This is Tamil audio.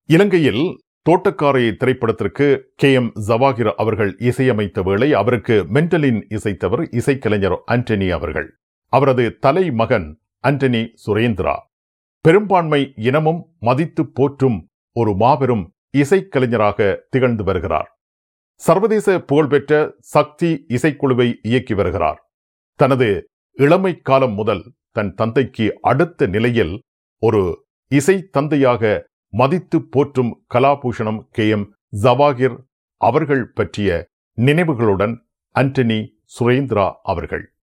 இலங்கையில் தோட்டக்காரை திரைப்படத்திற்கு எம் ஜவாகிர் அவர்கள் இசையமைத்த வேளை அவருக்கு மென்டலின் இசைத்தவர் இசைக்கலைஞர் ஆண்டனி அவர்கள். அவரது தலைமகன் ஆண்டனி சுரேந்திரா பெரும்பான்மை இனமும் மதித்து போற்றும் ஒரு மாபெரும் இசைக்கலைஞராக திகழ்ந்து வருகிறார். சர்வதேச புகழ்பெற்ற சக்தி இசைக்குழுவை இயக்கி வருகிறார். தனது இளமை காலம் முதல் தன் தந்தைக்கு அடுத்த நிலையில் ஒரு இசை தந்தையாக மதித்து போற்றும் கலாபூஷணம் எம் ஜவாகிர் அவர்கள் பற்றிய நினைவுகளுடன் ஆண்டனி சுரேந்திரா அவர்கள்.